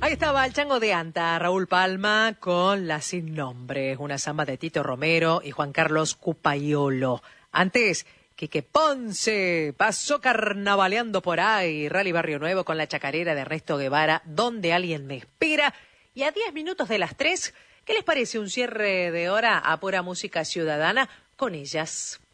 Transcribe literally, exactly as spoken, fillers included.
Ahí estaba el Chango de Anta, Raúl Palma, con La Sin Nombre, una samba de Tito Romero y Juan Carlos Cupaiolo. Antes, Quique Ponce pasó carnavaleando por ahí, Rally Barrio Nuevo con la chacarera de Ernesto Guevara, Donde alguien me espera. Y a diez minutos de las tres, ¿qué les parece un cierre de hora a pura música ciudadana con ellas?